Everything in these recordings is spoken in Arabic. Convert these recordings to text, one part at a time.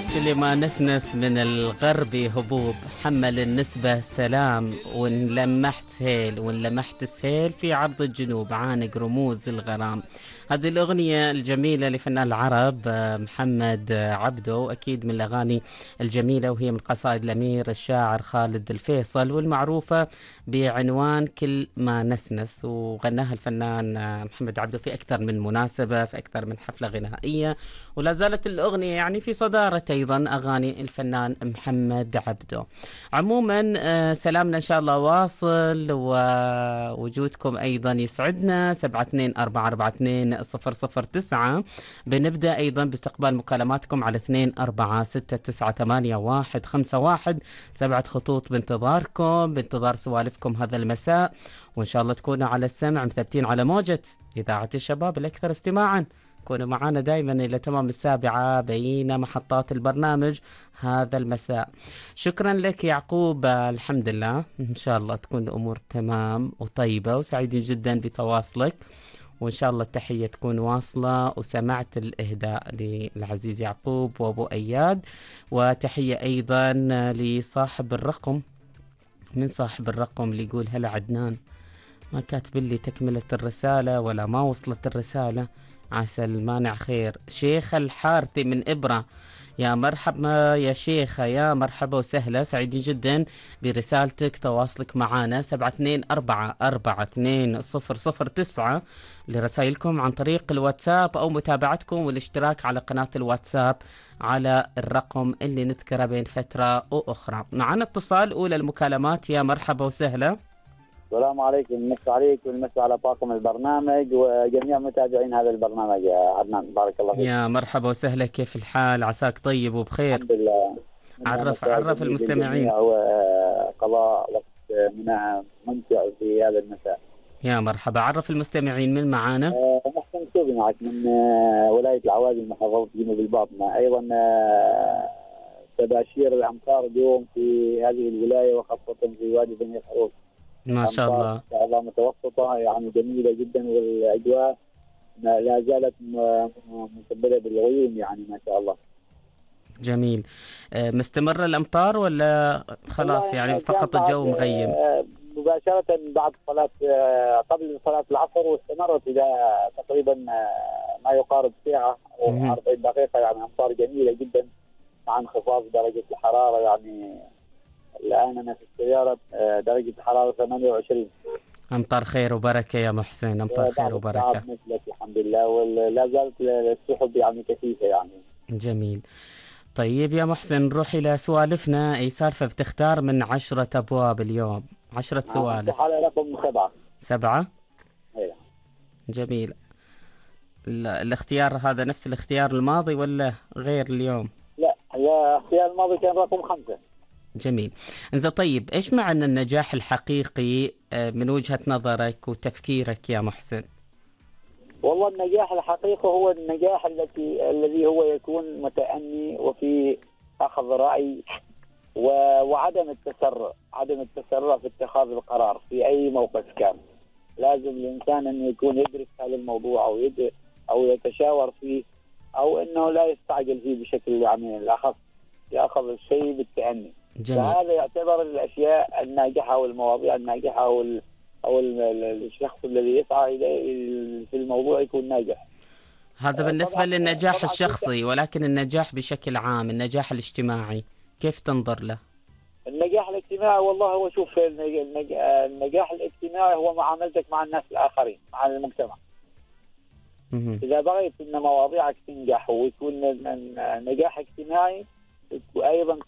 كل ما نسنس من الغربي هبوب، حمل النسبة سلام، وإن لمحت سهيل وإن لمحت سهيل في عرض الجنوب عانق رموز الغرام. هذه الأغنية الجميلة لفنان العرب محمد عبده، أكيد من الأغاني الجميلة، وهي من قصائد الأمير الشاعر خالد الفيصل، والمعروفة بعنوان كل ما نسنس، وغناها الفنان محمد عبده في أكثر من مناسبة، في أكثر من حفلة غنائية، ولا زالت الأغنية يعني في صدارة أيضا أغاني الفنان محمد عبده. عموما سلامنا إن شاء الله واصل، ووجودكم أيضا يسعدنا. 72442009. بنبدأ أيضا باستقبال مكالماتكم على 24698151. 7 خطوط بانتظاركم، بانتظار سوالفكم هذا المساء، وإن شاء الله تكونوا على السمع مثبتين على موجة إذاعة الشباب الأكثر استماعا. كونوا معنا دائما إلى تمام 7 بين محطات البرنامج هذا المساء. شكرا لك يعقوب. الحمد لله، إن شاء الله تكون الأمور تمام وطيبة، وسعيدين جدا بتواصلك، وإن شاء الله التحية تكون واصلة. وسمعت الإهداء للعزيز يعقوب وأبو أياد، وتحية أيضا لصاحب الرقم، من صاحب الرقم اللي يقول هلا عدنان، ما كاتب لي تكملة الرسالة ولا ما وصلت الرسالة، عسى المانع خير. شيخ الحارثي من إبرة، يا مرحبا يا شيخة، يا مرحبا وسهلا، سعيدين جدا برسالتك تواصلك معنا. 72442009 لرسائلكم عن طريق الواتساب أو متابعتكم والاشتراك على قناة الواتساب على الرقم اللي نذكره بين فترة وأخرى. معنا اتصال أولى المكالمات، يا مرحبا وسهلا. السلام عليكم، نمسي عليك ونمسي على طاقم البرنامج وجميع متابعين هذا البرنامج يا عدنان، بارك الله فيك. يا مرحبا وسهلا، كيف الحال؟ عساك طيب وبخير. الحمد لله. عرف المستمعين. وقضاء وقت ممتع في هذا المساء. يا مرحبا، عرف المستمعين من معانا. محسن سوبي معك من ولاية العوادي محافظة جنوب الباطنة. أيضا تباشير الأمطار اليوم في هذه الولاية وخاصة في وادي بني خروف ما شاء الله، إن شاء الله متوسطة، يعني جميلة جدا، والأجواء لا زالت مسببة بالغيوم، يعني ما شاء الله. جميل. مستمرة الأمطار ولا خلاص يعني فقط الجو مغيم؟ مباشرة بعد صلاة قبل صلاة العصر، واستمرت إلى تقريبا ما يقارب ساعة أو 40 دقيقة، يعني أمطار جميلة جدا مع انخفاض درجة الحرارة. يعني الآن أنا في السيارة درجة الحرارة 28. أمطار خير وبركة يا محسن، أمطار خير وبركة. مثلك الحمد لله، ولا زالت السحب يعني كثيفة يعني. جميل. طيب يا محسن، نروح إلى سوالفنا. أي سالفة بتختار من 10 أبواب اليوم؟ 10 سوالف. على رقم 7. 7؟ أيه. جميل. الاختيار هذا نفس الاختيار الماضي ولا غير اليوم؟ لا، الاختيار الماضي كان رقم 5. جميل. إذا طيب، إيش معنى النجاح الحقيقي من وجهة نظرك وتفكيرك يا محسن؟ والله النجاح الحقيقي هو النجاح الذي هو يكون متأني وفي أخذ رأي وعدم التسرع، عدم التسرع في اتخاذ القرار في أي موقف كان. لازم الإنسان أن يكون يدرس هذا الموضوع أو يتشاور فيه، أو أنه لا يستعجل فيه بشكل يعني الأخص، يأخذ الشيء بالتأني. جميل. فهذا يعتبر الأشياء الناجحة والمواضيع الناجحة أو الشخص الذي يسعى إليه في الموضوع يكون ناجح. هذا بالنسبة للنجاح الشخصي، ولكن النجاح بشكل عام، النجاح الاجتماعي كيف تنظر له؟ النجاح الاجتماعي والله هو شوف، النجاح الاجتماعي هو معاملتك مع الناس الآخرين، مع المجتمع. إذا بغيت أن مواضيعك تنجح ويكون نجاح اجتماعي، وأيضا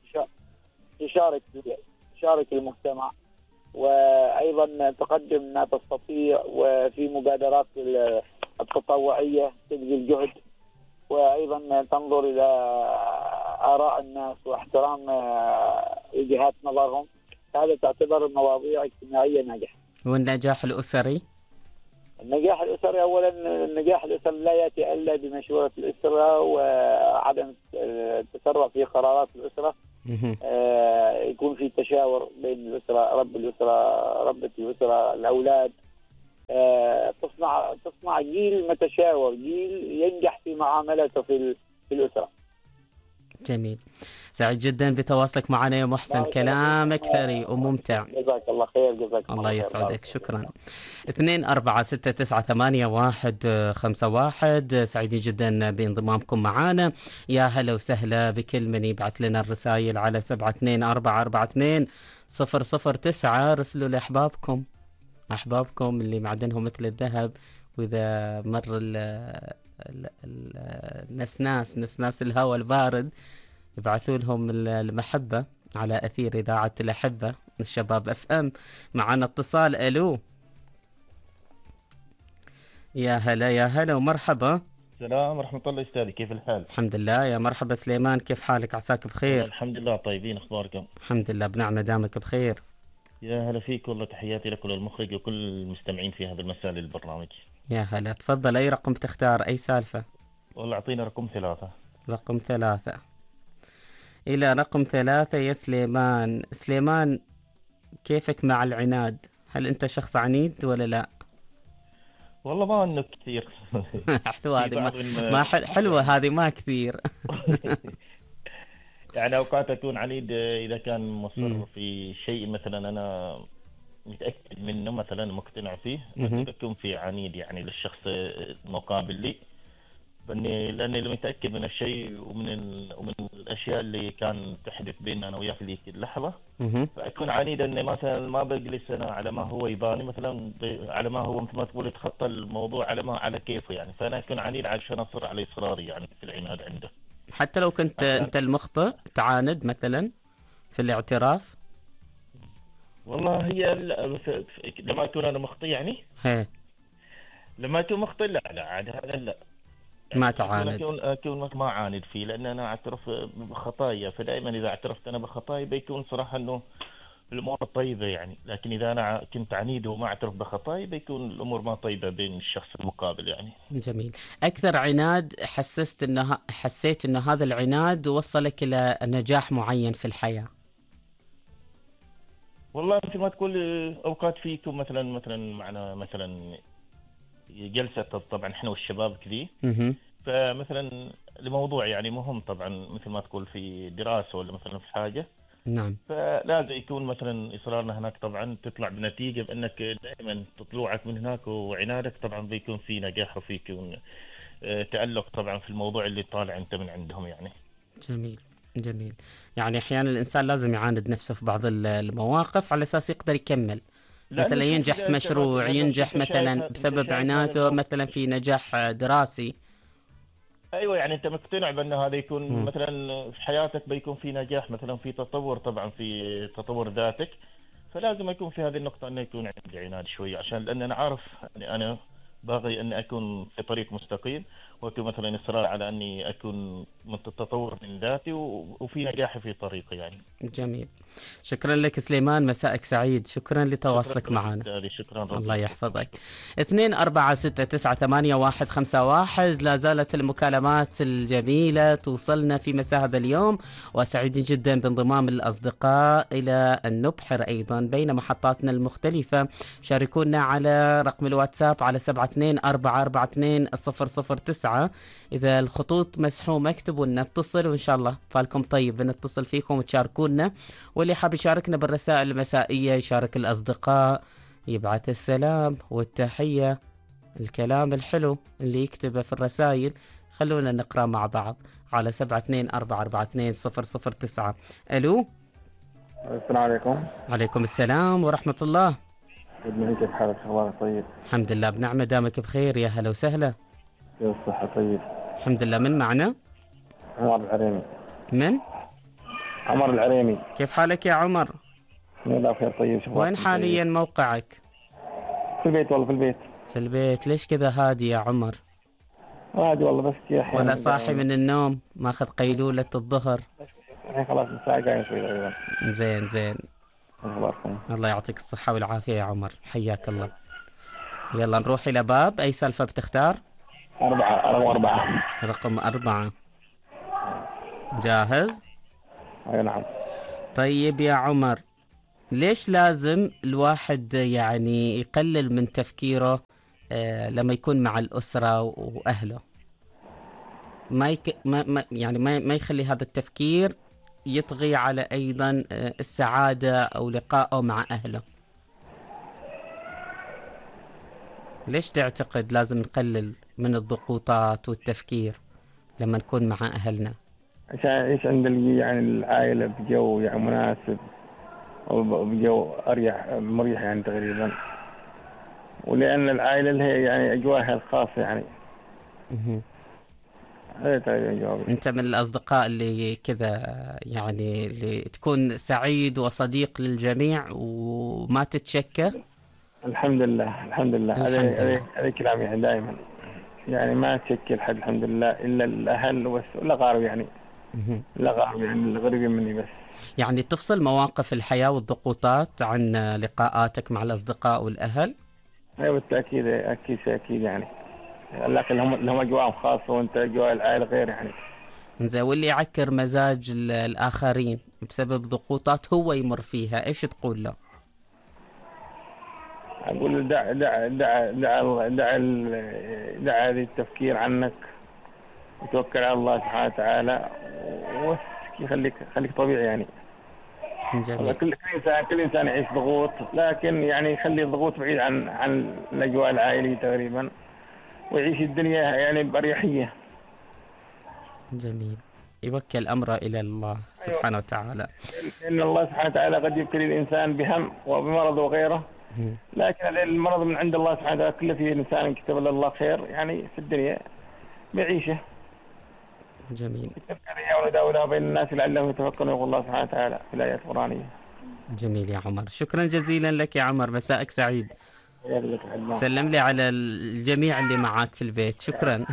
تشارك المجتمع، وأيضا تقدم ما تستطيع، وفي مبادرات التطوعية تبذل جهد، وأيضا تنظر إلى آراء الناس واحترام وجهات نظرهم. هذا تعتبر المواضيع اجتماعية ناجحة. والنجاح الأسري؟ النجاح الأسري أولا، النجاح الأسري لا يأتي إلا بمشورة الأسرة وعدم التسرع في قرارات الأسرة. يكون في تشاور بين الأسرة، رب الأسرة، ربة الأسرة، الأولاد. تصنع جيل متشاور، جيل ينجح في معاملته في الأسرة. جميل. سعيد جدا بتواصلك معنا يا محسن، كلامك ثري وممتع. جزاك الله خير. جزاك الله خير. يسعدك، شكرا. 24695151. سعيدين جدا بانضمامكم معنا. يا هلا وسهلا بكل من يبعث لنا الرسائل على 72442009. رسلوا لأحبابكم، أحبابكم اللي معدنهم مثل الذهب، وإذا مر نسناس الهواء البارد ابعثوا لهم المحبة على أثير إذاعة الأحبة الشباب اف ام. معنا اتصال. ألو، يا هلا يا هلا ومرحبا. السلام ورحمة الله أستاذي، كيف الحال؟ الحمد لله. يا مرحبا سليمان، كيف حالك؟ عساك بخير؟ الحمد لله طيبين، أخباركم؟ الحمد لله بنعمة، دامك بخير. يا هلا فيك، والله تحياتي لك وللمخرج وكل المستمعين في هذا المساء للبرنامج. يا هلا، تفضل. أي رقم تختار؟ أي سالفة؟ والله أعطينا رقم 3. رقم 3. إلى رقم 3 يا سليمان. سليمان، كيفك مع العناد؟ هل أنت شخص عنيد ولا لا؟ والله ما أنه كثير. حلوة هذه، ما حلوة هذه، ما كثير. يعني أوقات أكون عنيد إذا كان مصر في شيء مثلا أنا متأكد منه، مثلا مقتنع فيه، أكون في عنيد يعني للشخص المقابل لي، لأني متأكد من الشيء ومن الأشياء اللي كان تحدث بيننا أنا وياه في ذيك اللحظة. فأكون عنيد أني مثلا ما بجلس أنا على ما هو يباني، مثلا على ما هو مثل ما تقول يتخطى الموضوع على كيفه يعني. فأنا أكون عنيد عشان أصر على إصراري يعني في العناد عنده. حتى لو كنت أنت المخطئ تعاند مثلا في الاعتراف؟ والله هي لما أكون أنا مخطئ يعني. هي لما أكون مخطئ لا عاد هذا لا، ما تعاند. أكون ما أعاند فيه، لأن أنا أعترف بخطايا. فدائما إذا اعترفت أنا بخطايا بيكون صراحة أنه الأمور طيبة يعني. لكن إذا أنا كنت عنيد وما أعترف بخطايا بيكون الأمور ما طيبة بين الشخص المقابل يعني. جميل. أكثر عناد حسيت أن هذا العناد وصلك إلى نجاح معين في الحياة؟ والله مثل ما تقول أوقات فيكم مثلا معنا مثلا جلسة طبعا احنا والشباب كذي، فمثلا لموضوع يعني مهم طبعا مثل ما تقول في دراسة ولا مثلا في حاجة. نعم. فلازم يكون مثلا إصرارنا هناك طبعا تطلع بنتيجة، بأنك دائما تطلعك من هناك وعنادك طبعا بيكون في نجاح وفيكون تألق طبعا في الموضوع اللي طالع أنت من عندهم يعني. جميل جميل. يعني أحيانا الإنسان لازم يعاند نفسه في بعض المواقف على أساس يقدر يكمل، مثلا ينجح في مشروع، ينجح مثلا بسبب عناده مثلا في نجاح دراسي. ايوه يعني انت مقتنع بان هذا يكون مثلا في حياتك بيكون في نجاح، مثلا في تطور طبعا في تطور ذاتك. فلازم يكون في هذه النقطه انه يكون عندي عناد شوي، عشان لان انا عارف يعني انا باغي اني اكون في طريق مستقيم، واكون مثلا اصرار على اني اكون تطور من ذاتي وفي نجاحي في طريقي يعني. جميل. شكرا لك سليمان، مساءك سعيد. شكرا لتواصلك معنا. شكرا. الله يحفظك. 24698151. لا زالت المكالمات الجميلة توصلنا في مساء هذا اليوم، وسعيدين جدا بانضمام الأصدقاء إلى أن نبحر أيضا بين محطاتنا المختلفة. شاركونا على رقم الواتساب على 72442009. إذا الخطوط مسحومة اكتبوا لنا، اتصل وإن شاء الله فالكم طيب بنتصل فيكم وتشاركونا. واللي حاب يشاركنا بالرسائل المسائية يشارك الأصدقاء، يبعث السلام والتحية، الكلام الحلو اللي يكتبه في الرسائل خلونا نقرأ مع بعض على 72442009. ألو، السلام عليكم. عليكم السلام ورحمة الله. كيف حالك؟ أخبارك طيب؟ الحمد لله بنعمة، دامك بخير. يا هلا وسهلا. كيف الصحة؟ طيب الحمد لله. من معنا؟ عمر العريمي. من؟ عمر العريمي. كيف حالك يا عمر؟ الحمد لله بخير. طيب وين حاليا موقعك؟ في البيت والله. في البيت. في البيت. ليش كذا هادي يا عمر؟ عادي والله، بس يا ولا صاحي من النوم ماخذ قيلولة الظهر؟ الحين خلاص الساعة قايم شوي تقريبا. زين زين. أخباركم؟ الله يعطيك الصحة والعافية يا عمر، حياك الله. يلا نروح إلى باب. أي سالفة بتختار؟ رقم 4. رقم 4. جاهز؟ أي نعم. طيب يا عمر، ليش لازم الواحد يعني يقلل من تفكيره لما يكون مع الأسرة وأهله؟ ما يخلي هذا التفكير يطغي على أيضا السعادة أو لقائه مع أهله؟ ليش تعتقد لازم نقلل من الضغوطات والتفكير لما نكون مع أهلنا؟ عشان ايش عند يعني العائلة بجو يعني مناسب، او بجو مريح يعني تقريبا، ولأن العائلة اللي هي يعني أجواءها الخاصة يعني. هذا تقريبا جوابي. أنت من الأصدقاء اللي كذا يعني اللي تكون سعيد وصديق للجميع وما تتشكى؟ الحمد لله الحمد لله. هذا كلام يعني دائما، يعني ما تشكل حد الحمد لله إلا الأهل والأقارب يعني. الأقارب يعني القريبين مني بس. يعني تفصل مواقف الحياة والضغوطات عن لقاءاتك مع الأصدقاء والأهل؟ أيوة بالتأكيد، أكيد شيء أكيد يعني، لكن هم أجواءهم خاصة وأنت أجواء العائلة غير يعني. زين، واللي يعكر مزاج الآخرين بسبب ضغوطات هو يمر فيها، إيش تقول له؟ أقول دع دع دع دع دع دع هذه التفكير عنك وتوكل على الله سبحانه وتعالى خليك طبيعي يعني. جميل. كل إنسان يعيش ضغوط، لكن يعني يخلي الضغوط بعيد عن الأجواء العائلية تقريبا، ويعيش الدنيا يعني بأريحية. جميل. يوكل أمره إلى الله سبحانه وتعالى. إن الله سبحانه وتعالى قد يبتلي الإنسان بهم وبمرض وغيره، لكن المرض من عند الله سبحانه وتعالى، كل فيه الإنسان كتب له الله خير يعني في الدنيا بعيشه. جميل. ونداولها بين الناس لعلهم يتفكرون، يقول الله سبحانه وتعالى في الآيات القرآنية. جميل يا عمر، شكرا جزيلا لك يا عمر، مساءك سعيد. سلم لي على الجميع اللي معاك في البيت، شكرا.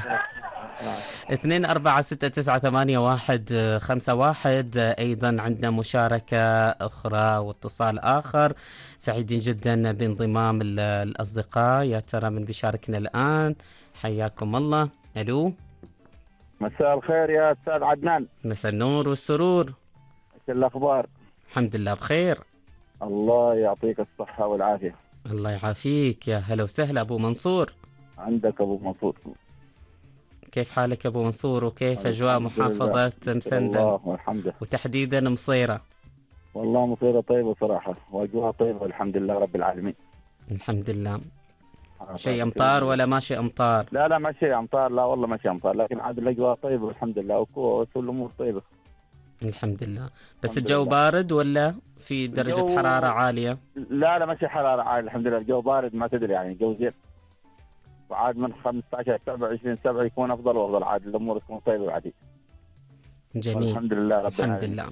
24698151 أيضا عندنا مشاركة أخرى واتصال آخر. سعيدين جدا بانضمام الأصدقاء. يا ترى من بيشاركنا الآن؟ حياكم الله. ألو، مساء الخير يا أستاذ عدنان. مساء النور والسرور. ايش الأخبار؟ الحمد لله بخير. الله يعطيك الصحة والعافية. الله يعافيك، يا هلا وسهلا أبو منصور. عندك أبو منصور. كيف حالك أبو منصور، وكيف أجواء محافظة مسندن؟ الله والحمد لله. وتحديدا مصيرة. والله مصيرة طيبة صراحة، وأجواء طيبة الحمد لله رب العالمين. الحمد لله. شيء أمطار ولا ماشي أمطار؟ لا ماشي أمطار، لا والله ماشي أمطار، لكن عاد الأجواء طيبة الحمد لله، وكل الأمور طيبة الحمد لله. بس الجو بارد ولا في درجة حرارة عالية؟ لا ماشي حرارة عالية الحمد لله، الجو بارد ما تدري يعني، الجو زين، وعاد من 15/7/20/7 يكون أفضل وأفضل، عاد الأمور تكون طيبة وعادي. جميل الحمد لله رب العالمين. الحمد لله.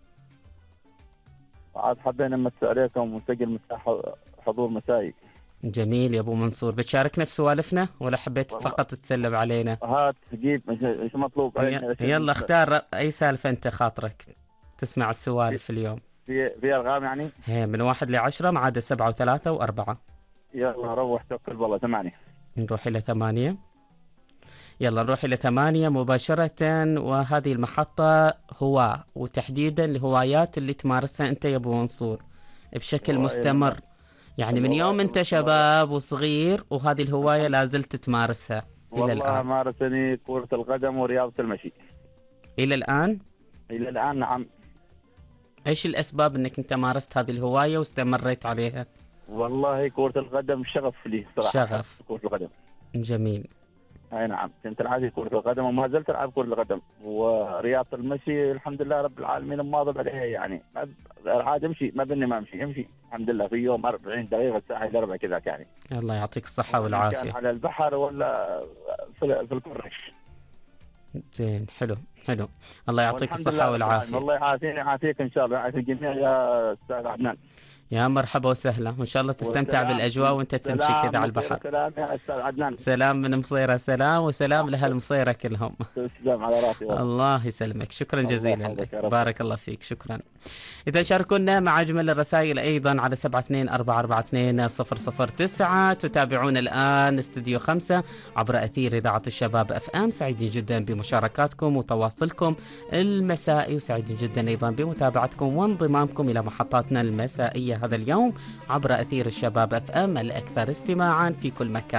وعاد حبينا نمسي عليكم ونسجل مساحة حضور مسائي. جميل يا أبو منصور، بتشاركنا في سوالفنا ولا حبيت فقط تتسلب علينا؟ هات جيب ايش مطلوب. يلا اختار أي سالفة أنت خاطرك تسمع السوالف اليوم. في أرقام يعني؟ هي من 1 ل10 ما عدا 7 و3 و4. يلا روح توكل بالله. 8. نروح إلى 8. يلا نروح إلى 8 مباشرة. وهذه المحطة هو وتحديدا الهوايات اللي تمارسها أنت يا أبو منصور بشكل مستمر، يعني من يوم أنت شباب وصغير وهذه الهواية لازلت تمارسها إلى الآن. والله مارسني كرة القدم ورياضة المشي. إلى الآن؟ إلى الآن نعم. إيش الأسباب أنك أنت مارست هذه الهواية واستمريت عليها؟ والله كرة القدم شغف لي صراحة. شغف كرة القدم. جميل. اي نعم، كنت العب كرة القدم وما زلت العب كرة القدم، ورياضة المشي الحمد لله رب العالمين مواظب عليها يعني، عاد امشي ما بني ما امشي الحمد لله في يوم 40 دقيقة ساعة إلى ربع كذا يعني. الله يعطيك الصحة والعافية. كان على البحر ولا في الكرش. زين، حلو. الله يعطيك الصحة والعافية. الله يعافيك ان شاء الله، يعافي الجميع يا استاذ عدنان. يا مرحبا وسهلا، وان شاء الله تستمتع بالاجواء وانت تمشي كذا على البحر. سلام يا استاذ عدنان. سلام من مصيرة، سلام وسلام لاهل مصيرة كلهم. تسلم على راسي. الله يسلمك، شكرا جزيلا لك، بارك الله فيك، شكرا. إذا شاركونا مع أجمل الرسائل أيضا على 72442009. تتابعون الآن استوديو 5 عبر أثير إذاعة الشباب FM. سعيدين جدا بمشاركاتكم وتواصلكم المسائي، وسعيدين جدا أيضا بمتابعتكم وانضمامكم إلى محطاتنا المسائية هذا اليوم عبر أثير الشباب FM الأكثر استماعا في كل مكان.